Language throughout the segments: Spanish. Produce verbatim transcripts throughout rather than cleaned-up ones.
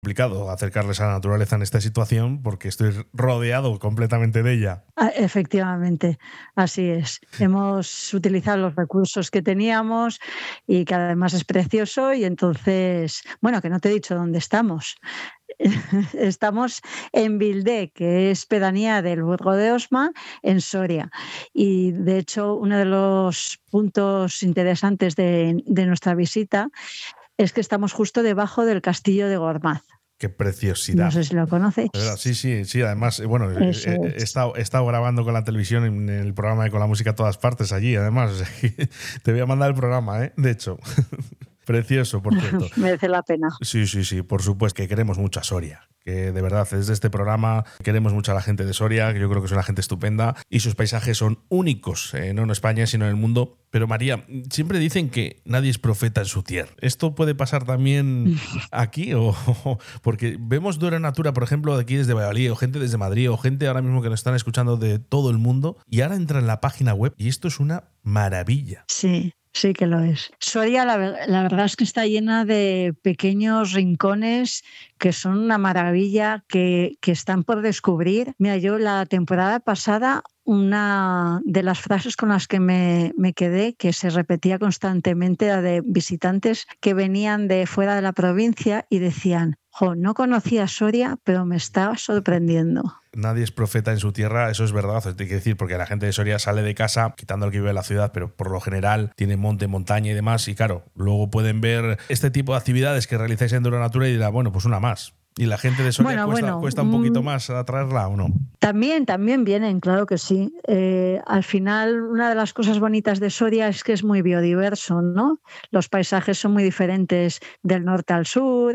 complicado acercarles a la naturaleza en esta situación porque estoy rodeado completamente de ella. Ah, efectivamente, así es. Hemos utilizado los recursos que teníamos y que además es precioso y entonces, bueno, que no te he dicho dónde estamos. Estamos en Vildé, que es pedanía del Burgo de Osma, en Soria. Y de hecho, uno de los puntos interesantes de, de nuestra visita es que estamos justo debajo del castillo de Gormaz. ¡Qué preciosidad! No sé si lo conoces. De verdad, sí, sí, sí. Además, bueno, he, Eso he es. estado, he estado grabando con la televisión en el programa de Con la Música a Todas Partes allí, además. O sea, que te voy a mandar el programa, ¿eh? De hecho. Precioso, por cierto. Merece la pena. Sí, sí, sí, por supuesto que queremos mucho a Soria. Que de verdad, desde este programa queremos mucho a la gente de Soria, que yo creo que es una gente estupenda y sus paisajes son únicos, eh, no en España, sino en el mundo. Pero María, siempre dicen que nadie es profeta en su tierra. ¿Esto puede pasar también aquí? O, porque vemos Dura Natura, por ejemplo, de aquí desde Valladolid, o gente desde Madrid, o gente ahora mismo que nos están escuchando de todo el mundo, y ahora entra en la página web y esto es una maravilla. Sí. Sí que lo es. Soria, la, la verdad es que está llena de pequeños rincones que son una maravilla, que, que están por descubrir. Mira, yo la temporada pasada, una de las frases con las que me, me quedé, que se repetía constantemente, era de visitantes que venían de fuera de la provincia y decían: jo, no conocía Soria, pero me estaba sorprendiendo. Nadie es profeta en su tierra, eso es verdad, hay que decir, porque la gente de Soria sale de casa, quitando el que vive en la ciudad, pero por lo general tiene monte, montaña y demás, y claro, luego pueden ver este tipo de actividades que realizáis en Dura Natura y dirá, bueno, pues una más. ¿Y la gente de Soria bueno, cuesta, bueno, cuesta un poquito más atraerla o no? También, también vienen, claro que sí. Eh, al final, una de las cosas bonitas de Soria es que es muy biodiverso, ¿no? Los paisajes son muy diferentes del norte al sur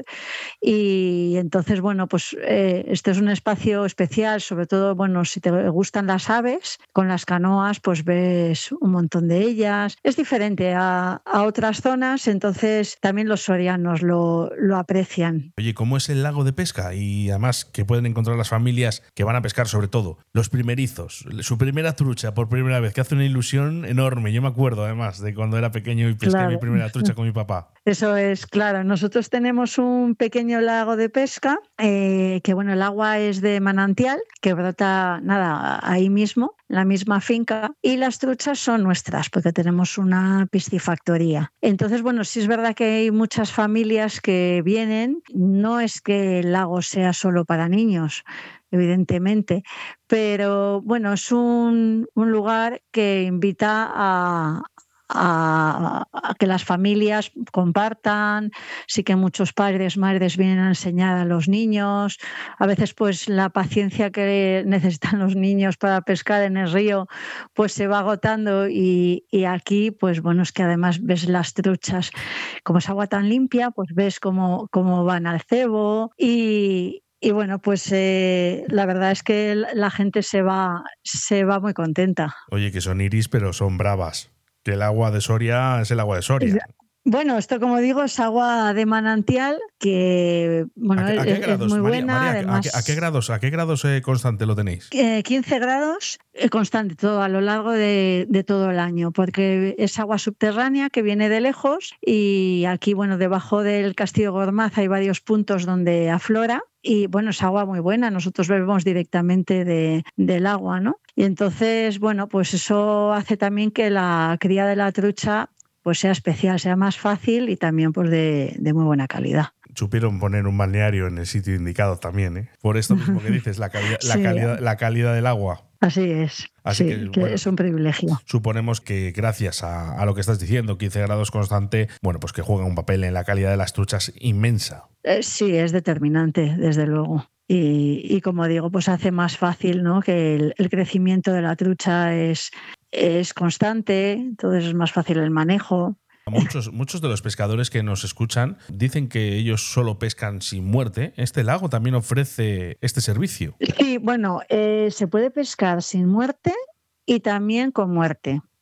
y entonces, bueno, pues eh, este es un espacio especial, sobre todo, bueno, si te gustan las aves, con las canoas pues ves un montón de ellas. Es diferente a, a otras zonas, entonces también los sorianos lo, lo aprecian. Oye, ¿cómo es el lago de pesca? Y además, ¿qué pueden encontrar las familias que van a pescar, sobre todo los primerizos? Su primera trucha por primera vez, que hace una ilusión enorme. Yo me acuerdo, además, de cuando era pequeño y pesqué Claro. mi primera trucha con mi papá. Eso es, claro. Nosotros tenemos un pequeño lago de pesca, eh, que bueno, el agua es de manantial, que brota, nada, ahí mismo, en la misma finca, y las truchas son nuestras, porque tenemos una piscifactoría. Entonces, bueno, sí es verdad que hay muchas familias que vienen, no es que el lago sea solo para niños, evidentemente, pero bueno, es un, un lugar que invita a, a, a que las familias compartan. Sí que muchos padres, madres vienen a enseñar a los niños. A veces pues la paciencia que necesitan los niños para pescar en el río pues se va agotando y, y aquí pues bueno, es que además ves las truchas, como es agua tan limpia, pues ves cómo, cómo van al cebo y Y bueno, pues eh, la verdad es que la gente se va, se va muy contenta. Oye, que son iris, pero son bravas. Que el agua de Soria es el agua de Soria. Bueno, esto como digo es agua de manantial que bueno, ¿A qué, a qué es, grados, es muy María, buena. María, Además, ¿a qué, a qué grados, a qué grados eh, constante lo tenéis? Eh, quince grados eh, constante todo a lo largo de, de todo el año, porque es agua subterránea que viene de lejos y aquí, bueno, debajo del Castillo Gormaz hay varios puntos donde aflora. Y bueno, es agua muy buena, nosotros bebemos directamente de, del agua, ¿no? Y entonces, bueno, pues eso hace también que la cría de la trucha pues sea especial, sea más fácil y también pues de, de muy buena calidad. Supieron poner un balneario en el sitio indicado también, ¿eh? Por esto mismo que dices, la calidad, Sí, la calidad, la calidad del agua. Así es, Así sí, que, que bueno, es un privilegio. Suponemos que gracias a, a lo que estás diciendo, quince grados constante, bueno, pues que juega un papel en la calidad de las truchas inmensa. Eh, sí, es determinante, desde luego. Y, y como digo, pues hace más fácil, ¿no? Que el, el crecimiento de la trucha es, es constante, entonces es más fácil el manejo. Muchos, muchos de los pescadores que nos escuchan dicen que ellos solo pescan sin muerte. Este lago también ofrece este servicio. Sí, bueno, eh, se puede pescar sin muerte y también con muerte.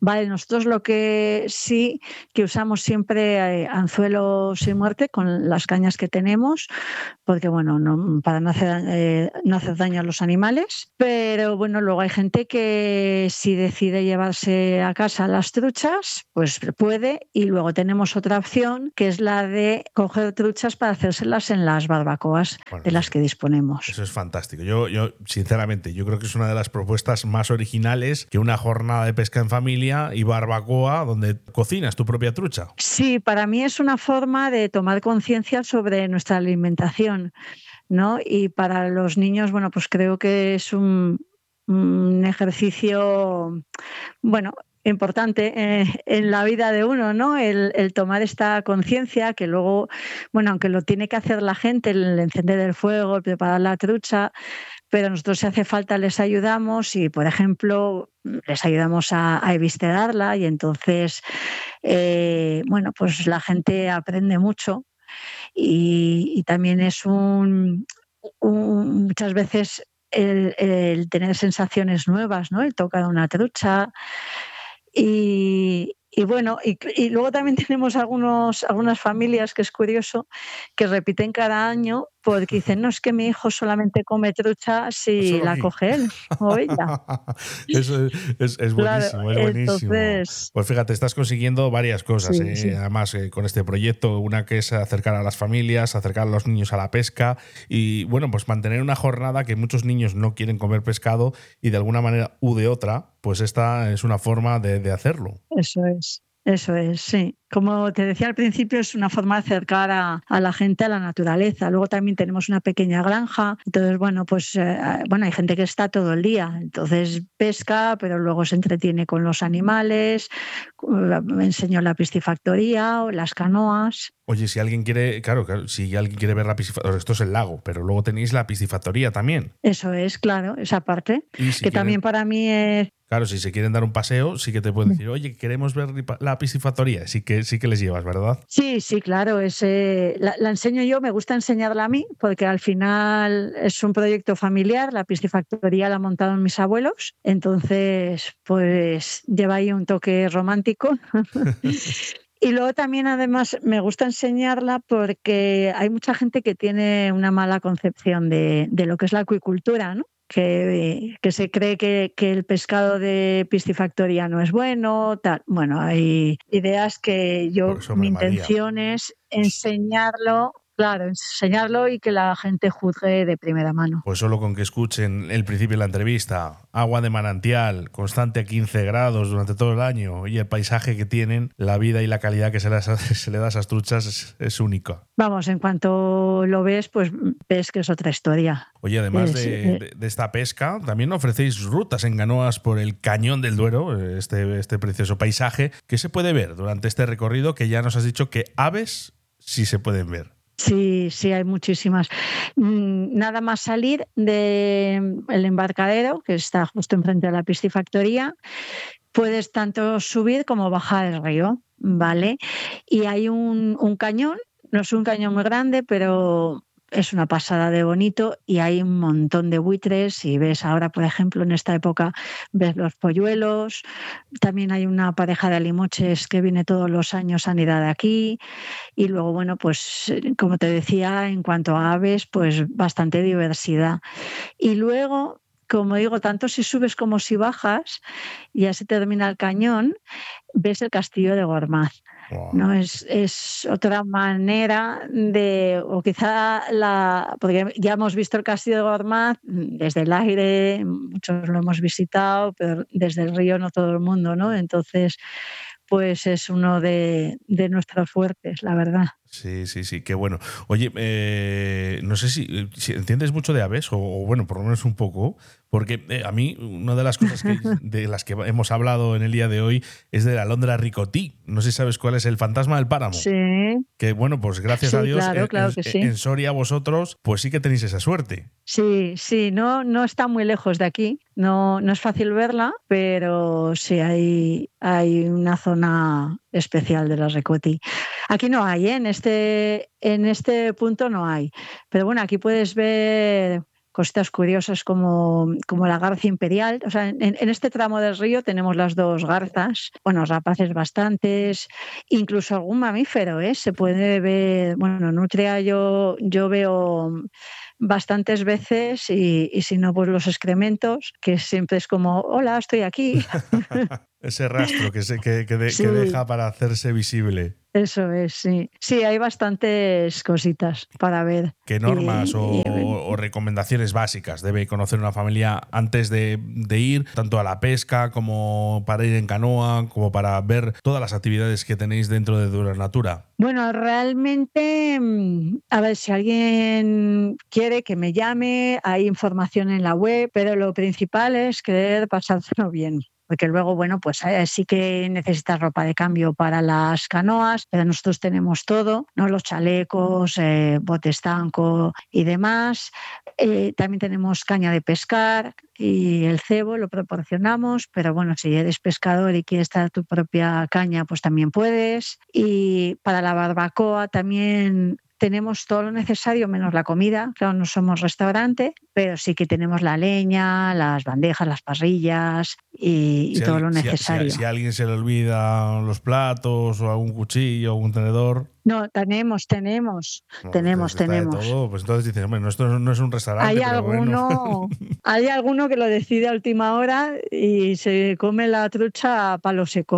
Vale, nosotros lo que sí que usamos siempre eh, anzuelo sin muerte con las cañas que tenemos, porque bueno, no, para no hacer, eh, no hacer daño a los animales, pero bueno, luego hay gente que si decide llevarse a casa las truchas, pues puede, y luego tenemos otra opción que es la de coger truchas para hacérselas en las barbacoas Bueno, de las que disponemos. Eso es fantástico. Yo, yo, sinceramente, yo creo que es una de las propuestas más originales que una jornada de pesca en familia y barbacoa donde cocinas tu propia trucha. Sí, para mí es una forma de tomar conciencia sobre nuestra alimentación, ¿no? Y para los niños, bueno, pues creo que es un, un ejercicio, bueno, importante eh, en la vida de uno, ¿no? El, el tomar esta conciencia que luego, bueno, aunque lo tiene que hacer la gente, el encender el fuego, el preparar la trucha, pero nosotros si hace falta les ayudamos y, por ejemplo, les ayudamos a, a eviscerarla y entonces, eh, bueno, pues la gente aprende mucho y, y también es un, un muchas veces el, el tener sensaciones nuevas, ¿no? El tocar una trucha. Y, y bueno, y, y luego también tenemos algunos, algunas familias que es curioso, que repiten cada año porque dicen, no, es que mi hijo solamente come trucha si Solo la aquí. coge él o ella. Eso es, es, es Claro, buenísimo, es buenísimo. entonces, Pues fíjate, estás consiguiendo varias cosas, sí, ¿eh? sí. Además, eh, con este proyecto, una que es acercar a las familias, acercar a los niños a la pesca y, bueno, pues mantener una jornada que muchos niños no quieren comer pescado y de alguna manera u de otra, pues esta es una forma de, de hacerlo. Eso es, eso es, sí. Como te decía al principio, es una forma de acercar a, a la gente a la naturaleza. Luego también tenemos una pequeña granja. Entonces, bueno, pues eh, bueno, hay gente que está todo el día. Entonces pesca, pero luego se entretiene con los animales. Me enseñó la piscifactoría o las canoas. Oye, si alguien quiere, claro, claro, si alguien quiere ver la piscifactoría, esto es el lago, pero luego tenéis la piscifactoría también. Eso es, claro, esa parte, Y si que quieren, también para mí es... claro, si se quieren dar un paseo, sí que te pueden decir, oye, queremos ver la piscifactoría. Sí que, sí que les llevas, ¿verdad? Sí, sí, claro. Es, eh, la, la enseño yo, me gusta enseñarla a mí, porque al final es un proyecto familiar. La piscifactoría la montaron mis abuelos, entonces, pues lleva ahí un toque romántico. Y luego también, además, me gusta enseñarla porque hay mucha gente que tiene una mala concepción de, de lo que es la acuicultura, ¿no? Que, que se cree que, que el pescado de piscifactoría no es bueno, tal. Bueno, hay ideas que yo, Pues mi hombre, María, intención es enseñarlo, claro, enseñarlo y que la gente juzgue de primera mano. pues solo con que escuchen el principio de la entrevista, agua de manantial, constante a quince grados durante todo el año y el paisaje que tienen, la vida y la calidad que se, las, se le da a esas truchas es, es única. Vamos, en cuanto lo ves, pues ves que es otra historia. Oye, además Es, de, eh, de, de esta pesca, también ofrecéis rutas en canoas por el Cañón del Duero, este, este precioso paisaje, que se puede ver durante este recorrido, que ya nos has dicho que aves sí se pueden ver. Sí, sí, hay muchísimas. Nada más salir del embarcadero, que está justo enfrente de la piscifactoría, puedes tanto subir como bajar el río, ¿vale? Y hay un, un cañón, no es un cañón muy grande, pero es una pasada de bonito y hay un montón de buitres y ves ahora, por ejemplo, en esta época, ves los polluelos, también hay una pareja de alimoches que viene todos los años a anidar aquí. Y luego, bueno, pues como te decía, en cuanto a aves, pues bastante diversidad. Y luego, como digo, tanto si subes como si bajas, ya se termina el cañón, ves el castillo de Gormaz. Wow. ¿No? Es, es otra manera de, o quizá la, porque ya hemos visto el castillo de Gormaz desde el aire, muchos lo hemos visitado, pero desde el río no todo el mundo, ¿no? Entonces, pues es uno de, de nuestros fuertes, la verdad. Sí, sí, sí, qué bueno. Oye, eh, no sé si, si entiendes mucho de aves, o, o bueno, por lo menos un poco, porque eh, a mí una de las cosas que, de las que hemos hablado en el día de hoy es de la alondra ricotí. No sé si sabes cuál es el fantasma del páramo. Sí. Que bueno, pues gracias Sí, a Dios, claro, en, claro en- que sí. en Soria vosotros, pues sí que tenéis esa suerte. Sí, sí, no, no está muy lejos de aquí, no, no es fácil verla, pero sí hay, hay una zona especial de la Ricotí. Aquí no hay, ¿eh? En este, en este punto no hay, pero bueno, aquí puedes ver cositas curiosas como, como la garza imperial. O sea, en, en este tramo del río tenemos las dos garzas, bueno, rapaces bastantes, incluso algún mamífero, ¿eh? Se puede ver, bueno, nutria yo, yo veo bastantes veces y, y si no, pues los excrementos, que siempre es como, hola, estoy aquí. Ese rastro que, se, que, que, de, Sí. que deja para hacerse visible. Eso es, sí. Sí, hay bastantes cositas para ver. ¿Qué normas y, o, y, o recomendaciones básicas debe conocer una familia antes de, de ir, tanto a la pesca como para ir en canoa, como para ver todas las actividades que tenéis dentro de Dura Natura? Bueno, realmente, a ver, si alguien quiere que me llame, hay información en la web, pero lo principal es querer pasárselo bien. Porque luego, bueno, pues eh, sí que necesitas ropa de cambio para las canoas, pero nosotros tenemos todo, ¿no? Los chalecos, eh, bote estanco y demás. Eh, también tenemos caña de pescar y el cebo lo proporcionamos, pero bueno, si eres pescador y quieres traer tu propia caña, pues también puedes. Y para la barbacoa también tenemos todo lo necesario menos la comida. Claro, no somos restaurante, pero sí que tenemos la leña, las bandejas, las parrillas y, y si todo alguien, lo necesario. Si, si, si a alguien se le olvida los platos o algún cuchillo o un tenedor... No, tenemos, tenemos, No, tenemos, está tenemos. De todo, pues entonces dices, hombre, no, esto no es un restaurante, hay pero alguno, bueno. Hay alguno que lo decide a última hora y se come la trucha a palo seco.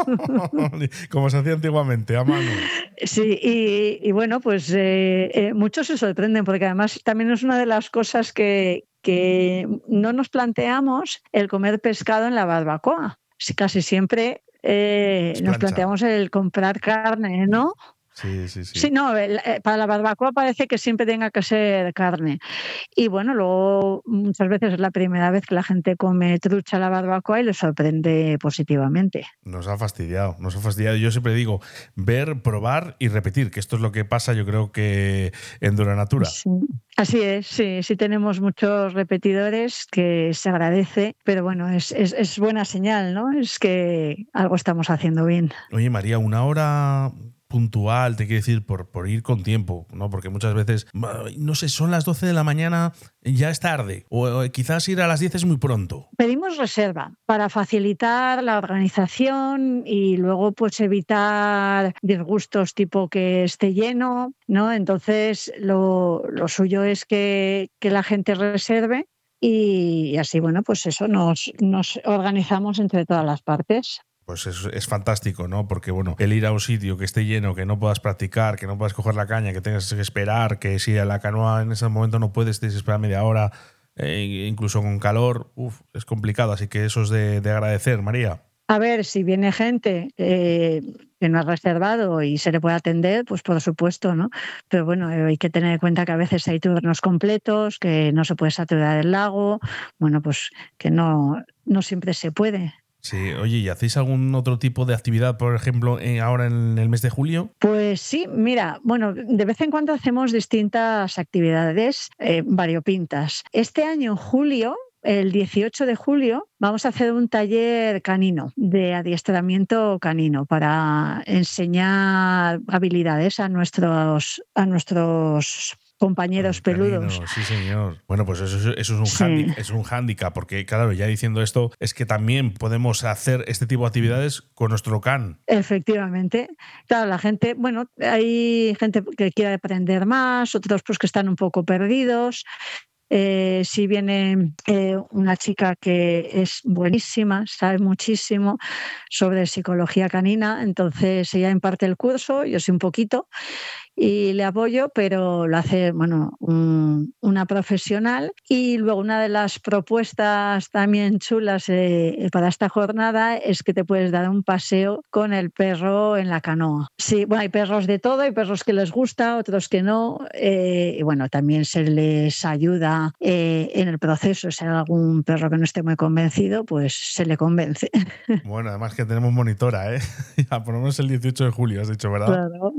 Como se hacía antiguamente, a mano. Sí, y, y bueno, pues eh, eh, muchos se sorprenden, porque además también es una de las cosas que, que no nos planteamos, el comer pescado en la barbacoa. Casi siempre eh, nos planteamos el comprar carne, ¿no? Sí, sí, sí. Sí, no, para la barbacoa parece que siempre tenga que ser carne. Y bueno, luego muchas veces es la primera vez que la gente come trucha a la barbacoa y le sorprende positivamente. Nos ha fastidiado, nos ha fastidiado. Yo siempre digo, ver, probar y repetir, que esto es lo que pasa, yo creo que en Dura Natura. Sí. Así es, sí, sí tenemos muchos repetidores, que se agradece, pero bueno, es, es, es buena señal, ¿no? Es que algo estamos haciendo bien. Oye, María, una hora puntual, te quiero decir, por, por ir con tiempo, ¿no? Porque muchas veces, no sé, son las doce de la mañana, ya es tarde, o, o quizás ir a las diez es muy pronto. Pedimos reserva para facilitar la organización y luego pues evitar disgustos tipo que esté lleno, ¿no? Entonces lo, lo suyo es que, que la gente reserve y así, bueno, pues eso, nos, nos organizamos entre todas las partes. Pues es, es fantástico, ¿no? Porque, bueno, el ir a un sitio que esté lleno, que no puedas practicar, que no puedas coger la caña, que tengas que esperar, que si a la canoa en ese momento no puedes, tienes que esperar media hora, eh, incluso con calor, uf, es complicado. Así que eso es de, de agradecer, María. A ver, si viene gente eh, que no ha reservado y se le puede atender, pues por supuesto, ¿no? Pero bueno, hay que tener en cuenta que a veces hay turnos completos, que no se puede saturar el lago, bueno, pues que no, no siempre se puede. Sí, oye, ¿y hacéis algún otro tipo de actividad, por ejemplo, en, ahora en el mes de julio? Pues sí, mira, bueno, de vez en cuando hacemos distintas actividades eh, variopintas. Este año, en julio, el dieciocho de julio, vamos a hacer un taller canino, de adiestramiento canino, para enseñar habilidades a nuestros, a nuestros compañeros peludos. Canino, sí, señor. Bueno, pues eso, eso es, un Sí. hándicap, es un hándicap, porque claro, ya diciendo esto, es que también podemos hacer este tipo de actividades con nuestro can. Efectivamente. Claro, la gente, bueno, hay gente que quiere aprender más, otros pues que están un poco perdidos. Eh, si viene eh, una chica que es buenísima, sabe muchísimo sobre psicología canina, entonces ella imparte el curso, yo sí un poquito, y le apoyo, pero lo hace, bueno, un, una profesional. Y luego una de las propuestas también chulas eh, para esta jornada es que te puedes dar un paseo con el perro en la canoa. Sí, bueno, hay perros de todo, hay perros que les gusta, otros que no, eh, y bueno, también se les ayuda eh, en el proceso. Si hay algún perro que no esté muy convencido, pues se le convence. Bueno, además que tenemos monitora, ¿eh? Ya, por lo menos el dieciocho de julio, has dicho, ¿verdad? Claro.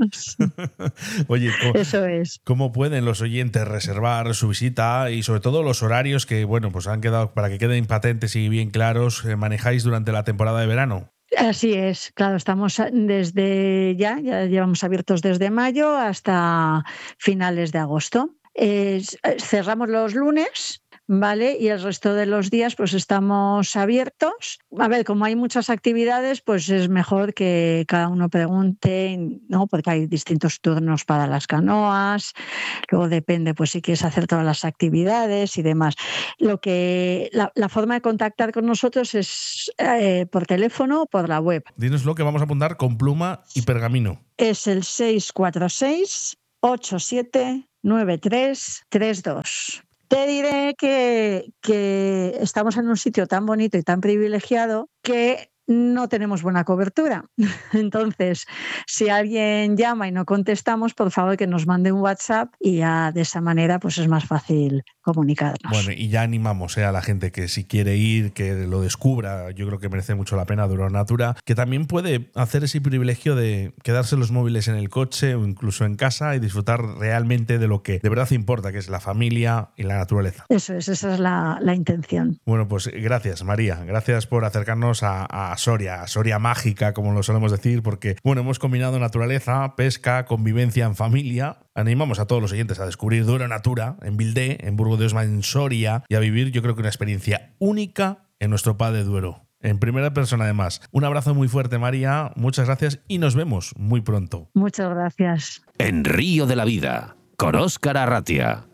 Oye, ¿cómo, eso es. ¿cómo pueden los oyentes reservar su visita y sobre todo los horarios que, bueno, pues han quedado, para que queden patentes y bien claros, eh, manejáis durante la temporada de verano? Así es, claro, estamos desde ya, ya llevamos abiertos desde mayo hasta finales de agosto. Eh, cerramos los lunes, ¿vale? Y el resto de los días pues estamos abiertos. A ver, como hay muchas actividades, pues es mejor que cada uno pregunte, ¿no? Porque hay distintos turnos para las canoas, luego depende pues si quieres hacer todas las actividades y demás. Lo que, la, la forma de contactar con nosotros es eh, por teléfono o por la web. Dínoslo, que vamos a apuntar con pluma y pergamino. Es el seis cuatro seis, ocho siete nueve tres tres dos. Te diré que, que estamos en un sitio tan bonito y tan privilegiado que no tenemos buena cobertura. Entonces, si alguien llama y no contestamos, por favor que nos mande un WhatsApp y ya de esa manera pues es más fácil comunicarnos. Bueno, y ya animamos eh, a la gente que si quiere ir, que lo descubra. Yo creo que merece mucho la pena Duero Natura, que también puede hacer ese privilegio de quedarse los móviles en el coche o incluso en casa y disfrutar realmente de lo que de verdad importa, que es la familia y la naturaleza. Eso es, esa es la, la intención. Bueno, pues gracias, María. Gracias por acercarnos a, a Soria, a Soria mágica, como lo solemos decir, porque bueno, hemos combinado naturaleza, pesca, convivencia en familia. Animamos a todos los oyentes a descubrir Duero Natura en Vildé, en Burgo de Osma, en Soria, y a vivir, yo creo que una experiencia única en nuestro P A de Duero. En primera persona, además. Un abrazo muy fuerte, María. Muchas gracias y nos vemos muy pronto. Muchas gracias. En Río de la Vida, con Óscar Arratia.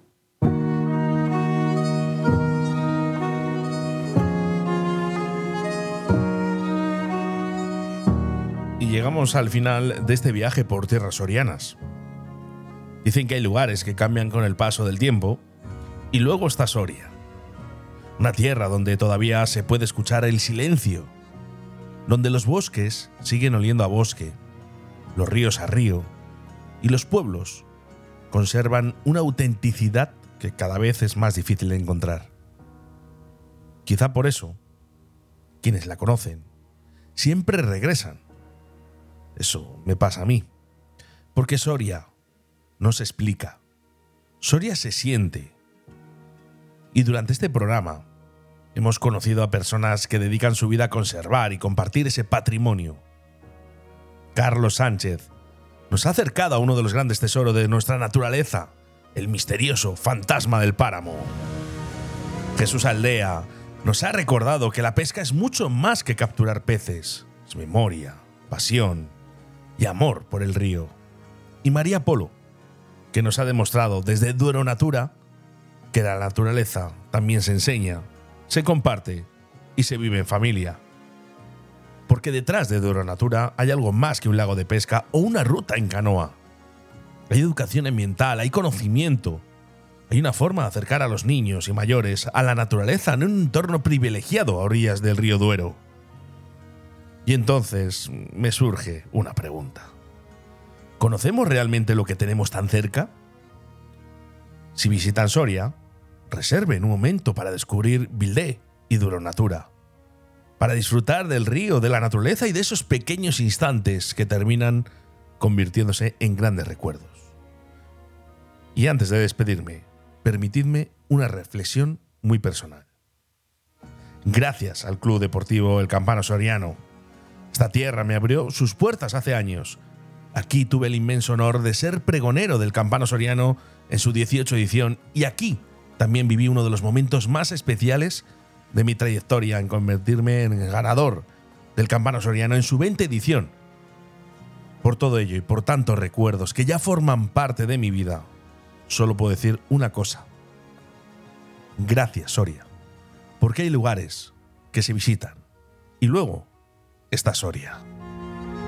Y llegamos al final de este viaje por tierras sorianas. Dicen que hay lugares que cambian con el paso del tiempo, y luego está Soria. Una tierra donde todavía se puede escuchar el silencio, donde los bosques siguen oliendo a bosque, los ríos a río, y los pueblos conservan una autenticidad que cada vez es más difícil de encontrar. Quizá por eso, quienes la conocen siempre regresan. Eso me pasa a mí, porque Soria no se explica, Soria se siente. Y durante este programa hemos conocido a personas que dedican su vida a conservar y compartir ese patrimonio. Carlos Sánchez nos ha acercado a uno de los grandes tesoros de nuestra naturaleza, el misterioso fantasma del páramo. Jesús Aldea nos ha recordado que la pesca es mucho más que capturar peces, es memoria, pasión y amor por el río. Y María Polo, que nos ha demostrado desde Duero Natura que la naturaleza también se enseña, se comparte y se vive en familia. Porque detrás de Duero Natura hay algo más que un lago de pesca o una ruta en canoa. Hay educación ambiental, hay conocimiento, hay una forma de acercar a los niños y mayores a la naturaleza en un entorno privilegiado a orillas del río Duero. Y entonces me surge una pregunta. ¿Conocemos realmente lo que tenemos tan cerca? Si visitan Soria, reserven un momento para descubrir Vildé y Duero Natura, para disfrutar del río, de la naturaleza y de esos pequeños instantes que terminan convirtiéndose en grandes recuerdos. Y antes de despedirme, permitidme una reflexión muy personal. Gracias al Club Deportivo El Campano Soriano, esta tierra me abrió sus puertas hace años. Aquí tuve el inmenso honor de ser pregonero del Campano Soriano en su dieciocho edición, y aquí también viví uno de los momentos más especiales de mi trayectoria en convertirme en ganador del Campano Soriano en su veinte edición. Por todo ello y por tantos recuerdos que ya forman parte de mi vida, solo puedo decir una cosa. Gracias, Soria, porque hay lugares que se visitan y luego está Soria.